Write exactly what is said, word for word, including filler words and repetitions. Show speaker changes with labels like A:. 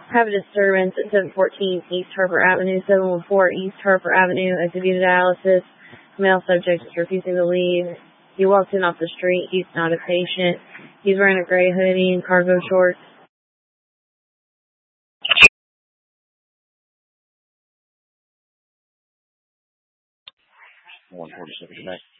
A: Have a disturbance at seven fourteen East Harper Avenue, seven one four East Harper Avenue. As a dialysis, male subject is refusing to leave. He walked in off the street. He's not a patient. He's wearing a gray hoodie and cargo shorts.
B: one forty-seven, good night.